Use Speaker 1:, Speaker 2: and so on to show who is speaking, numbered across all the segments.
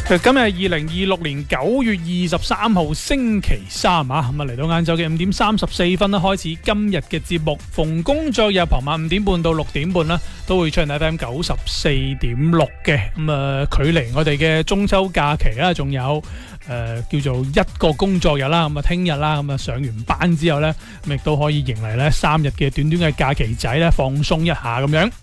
Speaker 1: 今日係2026年9月23號星期三啊，咁啊嚟到晏晝嘅5點34分啦，開始今日嘅節目。逢工作日傍晚5點半到6點半啦，都會出現 FM 94.6嘅。咁啊，距離我哋嘅中秋假期啦，仲有叫做一個工作日啦。咁啊，聽日啦，咁啊上完班之後呢，咁亦都可以迎嚟呢3日嘅短短嘅假期仔呢，放鬆一下咁樣。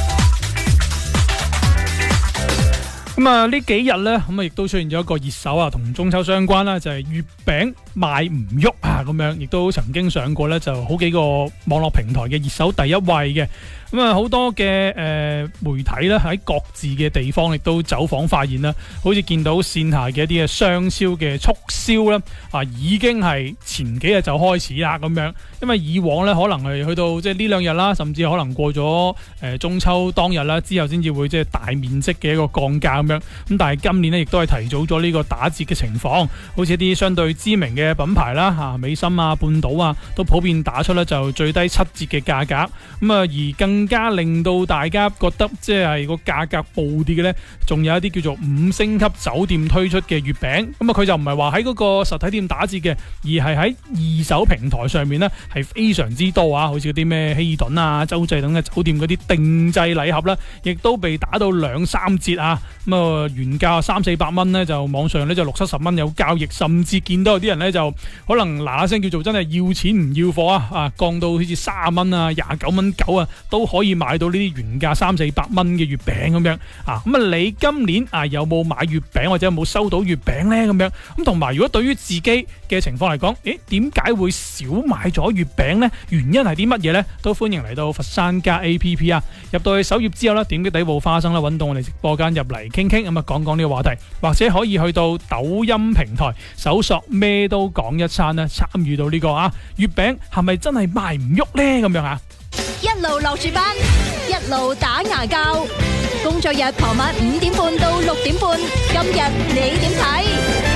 Speaker 1: 咁啊，呢幾日呢，咁啊亦都出現咗一個熱搜啊，同中秋相關啦，就係月餅賣唔喐啊，咁樣亦都曾經上過呢，就好幾個網絡平台嘅熱搜第一位嘅。咁啊，好多嘅媒體咧喺各自嘅地方亦都走訪發現啦，好似見到線下嘅一啲嘅商銷嘅促銷啦，啊已經係前幾日就開始啦咁樣。因為以往咧可能係去到即係呢兩日啦，甚至可能過咗中秋當日啦之後先至會即係大面積嘅一個降價咁樣。咁但係今年咧亦都係提早咗呢個打折嘅情況，好似一啲相對知名嘅品牌啦，嚇美心啊、半島啊，都普遍打出咧就最低7折嘅價格。咁啊而更加令到大家覺得即係個價格暴跌嘅呢，仲有一啲叫做5星級酒店推出嘅月餅。咁啊佢就唔係話喺嗰個實體店打折嘅，而係喺二手平台上面呢，係非常之多啊！好似嗰啲咩希爾頓啊、洲際等嘅酒店嗰啲定製禮盒啦，亦都被打到2-3折啊！咁啊原價300-400蚊呢，就網上呢就60-70蚊有交易，甚至見到有啲人呢，就可能嗱嗱聲叫做真係要錢唔要貨啊！降到好似30蚊啊、29蚊9啊都可以買到呢啲原價300-400蚊嘅月餅咁樣啊！咁啊你今年啊有冇買月餅或者有冇收到月餅呢？咁樣咁同埋如果對於自己嘅情況嚟講，點解會少買咗月餅呢？原因係啲乜嘢呢？都歡迎嚟到佛山家 APP 啊！入到去首頁之後呢，點擊底部花生啦，揾到我哋直播間入嚟傾傾，咁啊講講呢個話題，或者可以去到抖音平台搜索咩都講一餐啦，參與到呢個啊月餅係咪真係賣唔喐呢？咁樣啊！
Speaker 2: 一路落住班，一路打牙膠，工作日傍晚5點半到6點半，今日你點睇？